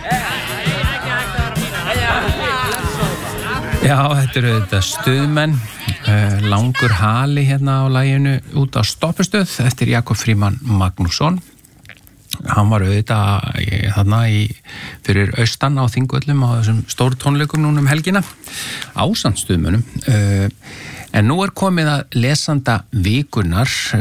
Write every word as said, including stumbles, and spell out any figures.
Já, þetta eru þetta stuðmenn, uh, langur hali hérna á laginu út á stoppustöð eftir Jakob Frímann Magnússon. Hann var auðvitað þarna í, fyrir austan á Þingvöllum á þessum stóru tónleikum núna um helgina, ásamt stuðmönnum. Uh, en nú er komið að lesanda vikunnar